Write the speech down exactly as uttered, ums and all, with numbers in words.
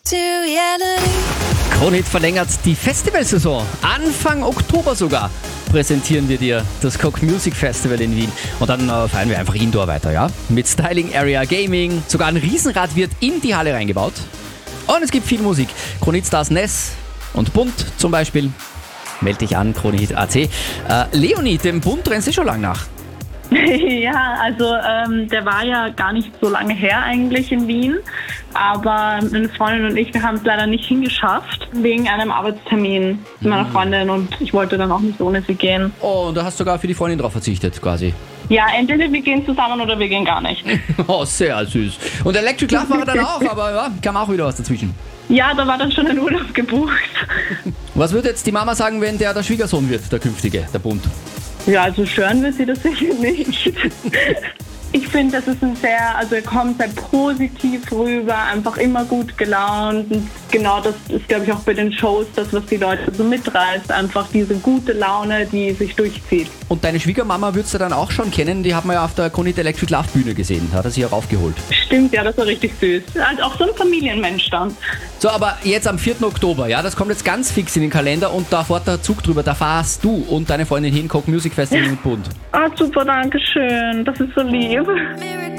Kronhit verlängert die Festivalsaison. Anfang Oktober sogar präsentieren wir dir das Coke Music Festival in Wien. Und dann äh, feiern wir einfach Indoor weiter, ja? Mit Styling Area, Gaming, sogar ein Riesenrad wird in die Halle reingebaut. Und es gibt viel Musik. Kronhit-Stars Ness und Bunt zum Beispiel. Meld dich an, Kronhit Punkt A C. Äh, Leonie, dem Bunt rennst du schon lang nach. Ja, also ähm, der war ja gar nicht so lange her eigentlich in Wien, aber meine Freundin und ich, wir haben es leider nicht hingeschafft, wegen einem Arbeitstermin mit meiner Freundin und ich wollte dann auch nicht ohne sie gehen. Oh, und da hast du sogar für die Freundin drauf verzichtet quasi. Ja, entweder wir gehen zusammen oder wir gehen gar nicht. Oh, sehr süß. Und Electric Love war er dann auch, aber ja, kam auch wieder was dazwischen. Ja, da war dann schon ein Urlaub gebucht. Was würde jetzt die Mama sagen, wenn der der Schwiegersohn wird, der künftige, der Bund? Ja, also stören wir sie das sicher nicht. Ich finde, das ist ein sehr, also er kommt sehr positiv rüber, einfach immer gut gelaunt. Und genau das ist, glaube ich, auch bei den Shows das, was die Leute so mitreißt. Einfach diese gute Laune, die sich durchzieht. Und deine Schwiegermama würdest du dann auch schon kennen, die haben wir ja auf der Kronhit Electric Love Bühne gesehen, hat er sich auch aufgeholt. Stimmt, ja, das war richtig süß. Also auch so ein Familienmensch dann. So, aber jetzt am vierten Oktober, ja, das kommt jetzt ganz fix in den Kalender und da fährt der Zug drüber, da fahrst du und deine Freundin hin, Coke Music Festival mit Bund. Ah, super, danke schön, das ist so lieb.